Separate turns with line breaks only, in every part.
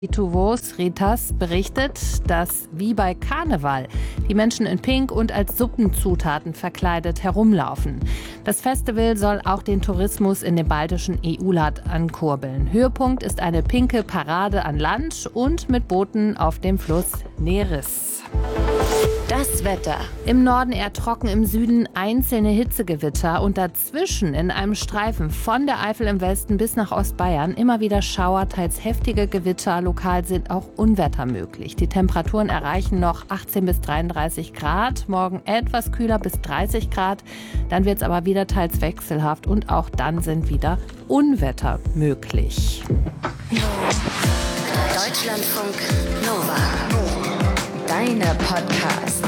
Tuvos Ritas berichtet, dass wie bei Karneval die Menschen in Pink und als Suppenzutaten verkleidet herumlaufen. Das Festival soll auch den Tourismus in dem baltischen EU-Land ankurbeln. Höhepunkt ist eine pinke Parade an Land und mit Booten auf dem Fluss Neris.
Das Wetter.
Im Norden eher trocken, im Süden einzelne Hitzegewitter und dazwischen in einem Streifen von der Eifel im Westen bis nach Ostbayern immer wieder Schauer, teils heftige Gewitter. Lokal sind auch Unwetter möglich. Die Temperaturen erreichen noch 18 bis 33 Grad, morgen etwas kühler bis 30 Grad. Dann wird es aber wieder teils wechselhaft und auch dann sind wieder Unwetter möglich.
Deutschlandfunk Nova. Deine Podcasts.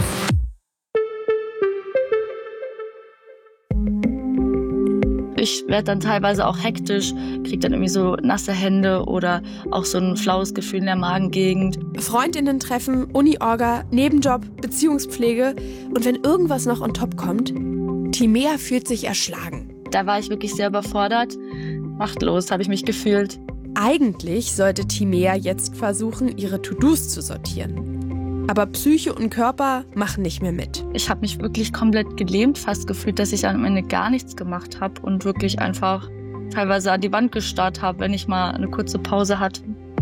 Ich werde dann teilweise auch hektisch, kriege dann irgendwie so nasse Hände oder auch so ein flaues Gefühl in der Magengegend.
Freundinnen-Treffen, Uni-Orga, Nebenjob, Beziehungspflege und wenn irgendwas noch on top kommt, Timea fühlt sich erschlagen.
Da war ich wirklich sehr überfordert. Machtlos habe ich mich gefühlt.
Eigentlich sollte Timea jetzt versuchen, ihre To-Dos zu sortieren. Aber Psyche und Körper machen nicht mehr mit.
Ich habe mich wirklich komplett gelähmt fast gefühlt, dass ich am Ende gar nichts gemacht habe und wirklich einfach teilweise an die Wand gestarrt habe, wenn ich mal eine kurze Pause hatte.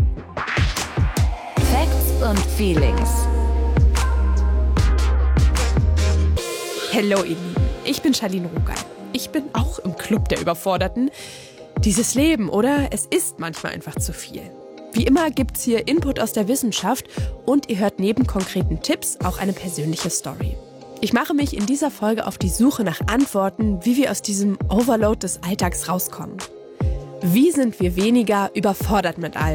Facts und Feelings.
Hello ihr Lieben, ich bin Charlene Rogal. Ich bin auch im Club der Überforderten. Dieses Leben, oder? Es ist manchmal einfach zu viel. Wie immer gibt's hier Input aus der Wissenschaft und ihr hört neben konkreten Tipps auch eine persönliche Story. Ich mache mich in dieser Folge auf die Suche nach Antworten, wie wir aus diesem Overload des Alltags rauskommen. Wie sind wir weniger überfordert mit allem?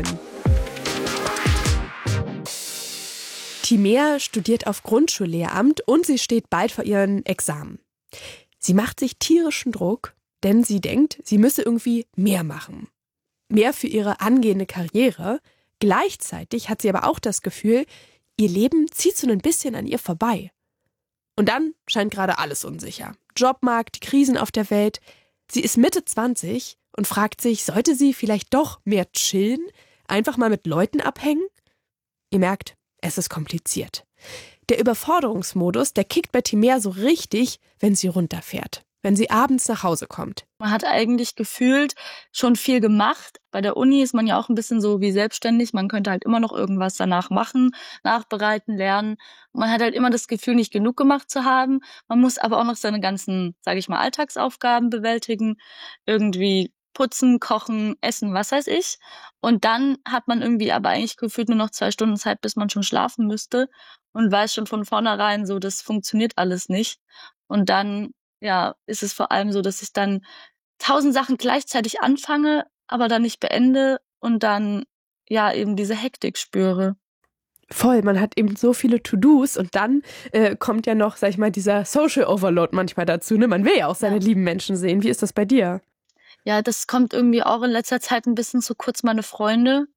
Timea studiert auf Grundschullehramt und sie steht bald vor ihren Examen. Sie macht sich tierischen Druck, denn sie denkt, sie müsse irgendwie mehr machen. Mehr für ihre angehende Karriere. Gleichzeitig hat sie aber auch das Gefühl, ihr Leben zieht so ein bisschen an ihr vorbei. Und dann scheint gerade alles unsicher. Jobmarkt, die Krisen auf der Welt. Sie ist Mitte 20 und fragt sich, sollte sie vielleicht doch mehr chillen, einfach mal mit Leuten abhängen? Ihr merkt, es ist kompliziert. Der Überforderungsmodus, der kickt bei Timea so richtig, wenn sie runterfährt. Wenn sie abends nach Hause kommt.
Man hat eigentlich gefühlt schon viel gemacht. Bei der Uni ist man ja auch ein bisschen so wie selbstständig. Man könnte halt immer noch irgendwas danach machen, nachbereiten, lernen. Man hat halt immer das Gefühl, nicht genug gemacht zu haben. Man muss aber auch noch seine ganzen, sage ich mal, Alltagsaufgaben bewältigen. Irgendwie putzen, kochen, essen, was weiß ich. Und dann hat man irgendwie aber eigentlich gefühlt nur noch 2 Stunden Zeit, bis man schon schlafen müsste. Und weiß schon von vornherein so, das funktioniert alles nicht. Und dann ist es vor allem so, dass ich dann 1000 Sachen gleichzeitig anfange, aber dann nicht beende und dann eben diese Hektik spüre.
Voll, man hat eben so viele To-Dos und dann kommt ja noch, sag ich mal, dieser Social Overload manchmal dazu. Ne? Man will ja auch seine lieben Menschen sehen. Wie ist das bei dir?
Ja, das kommt irgendwie auch in letzter Zeit ein bisschen zu kurz, meine Freunde.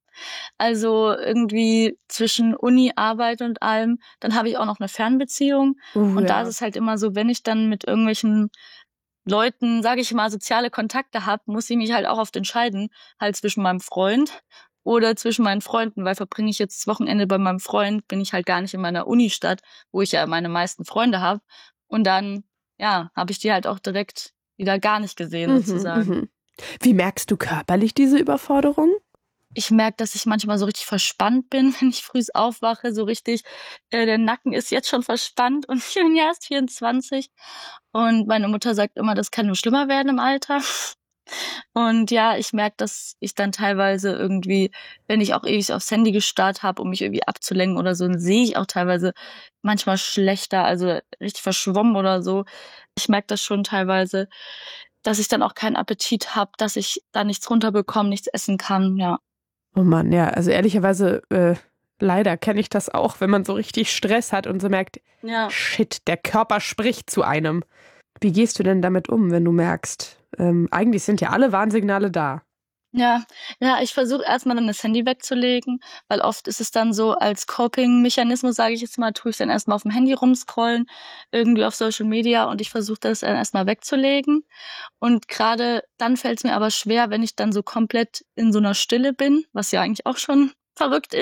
Also irgendwie zwischen Uni, Arbeit und allem. Dann habe ich auch noch eine Fernbeziehung. Und da ist es halt immer so, wenn ich dann mit irgendwelchen Leuten, sage ich mal, soziale Kontakte habe, muss ich mich halt auch oft entscheiden, halt zwischen meinem Freund oder zwischen meinen Freunden, weil verbringe ich jetzt das Wochenende bei meinem Freund, bin ich halt gar nicht in meiner Unistadt, wo ich ja meine meisten Freunde habe. Und dann, habe ich die halt auch direkt wieder gar nicht gesehen, sozusagen.
Wie merkst du körperlich diese Überforderung?
Ich merke, dass ich manchmal so richtig verspannt bin, wenn ich früh aufwache, so richtig, der Nacken ist jetzt schon verspannt und ich bin ja erst 24. Und meine Mutter sagt immer, das kann nur schlimmer werden im Alter. Und ich merke, dass ich dann teilweise irgendwie, wenn ich auch ewig aufs Handy gestarrt habe, um mich irgendwie abzulenken oder so, dann sehe ich auch teilweise manchmal schlechter, also richtig verschwommen oder so. Ich merke das schon teilweise, dass ich dann auch keinen Appetit habe, dass ich da nichts runterbekomme, nichts essen kann,
Oh Mann, also ehrlicherweise, leider kenne ich das auch, wenn man so richtig Stress hat und so merkt, shit, der Körper spricht zu einem. Wie gehst du denn damit um, wenn du merkst, eigentlich sind ja alle Warnsignale da?
Ja, ich versuche erstmal dann das Handy wegzulegen, weil oft ist es dann so als Coping-Mechanismus, sage ich jetzt mal, tue ich dann erstmal auf dem Handy rumscrollen, irgendwie auf Social Media und ich versuche das dann erstmal wegzulegen. Und gerade dann fällt es mir aber schwer, wenn ich dann so komplett in so einer Stille bin, was ja eigentlich auch schon verrückt